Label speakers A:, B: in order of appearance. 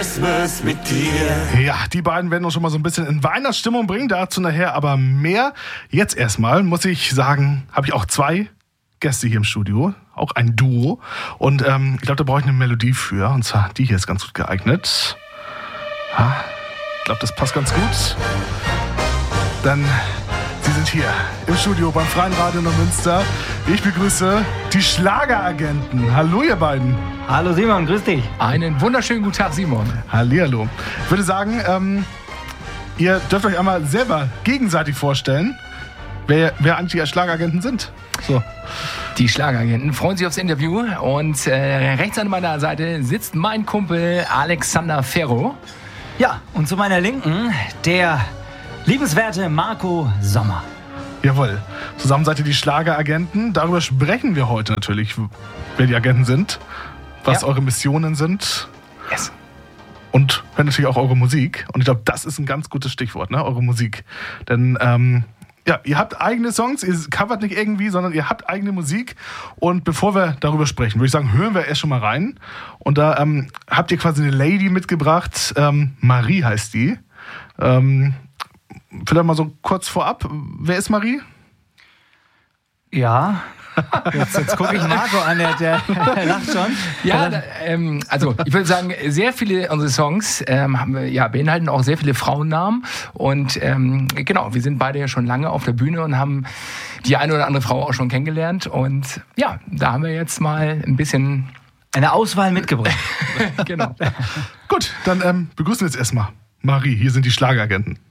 A: Christmas mit dir.
B: Ja, die beiden werden uns schon mal so ein bisschen in Weihnachtsstimmung bringen, dazu nachher aber mehr. Jetzt erstmal muss ich sagen, habe ich auch zwei Gäste hier im Studio, auch ein Duo. Und ich glaube, da brauche ich eine Melodie für. Und zwar die hier ist ganz gut geeignet. Ich glaube, das passt ganz gut. Dann, Sie sind hier im Studio beim Freien Radio Neumünster. Ich begrüße die Schlageragenten. Hallo, ihr beiden.
C: Hallo Simon, grüß dich.
D: Einen wunderschönen guten Tag, Simon.
B: Hallihallo. Ich würde sagen, ihr dürft euch einmal selber gegenseitig vorstellen, wer eigentlich die Schlageragenten sind. So.
D: Die Schlageragenten freuen sich aufs Interview und rechts an meiner Seite sitzt mein Kumpel Alexander Ferro.
C: Ja, und zu meiner Linken der liebenswerte Marco Sommer.
B: Jawohl. Zusammen seid ihr die Schlageragenten. Darüber sprechen wir heute natürlich, wer die Agenten sind, was eure Missionen sind.
D: Yes.
B: Und hören natürlich auch eure Musik. Und ich glaube, das ist ein ganz gutes Stichwort, ne? Eure Musik. Denn ihr habt eigene Songs, ihr covert nicht irgendwie, sondern ihr habt eigene Musik. Und bevor wir darüber sprechen, würde ich sagen, hören wir erst schon mal rein. Und da habt ihr quasi eine Lady mitgebracht. Marie heißt die. Vielleicht mal so kurz vorab. Wer ist Marie?
C: Ja, jetzt gucke ich Marco an, der lacht schon.
D: Ja, also ich würde sagen, sehr viele unserer Songs beinhalten auch sehr viele Frauennamen. Und genau, wir sind beide ja schon lange auf der Bühne und haben die eine oder andere Frau auch schon kennengelernt. Und ja, da haben wir jetzt mal ein bisschen
C: eine Auswahl mitgebracht.
D: Genau.
B: Gut, dann begrüßen wir jetzt erstmal Marie. Hier sind die Schlageragenten.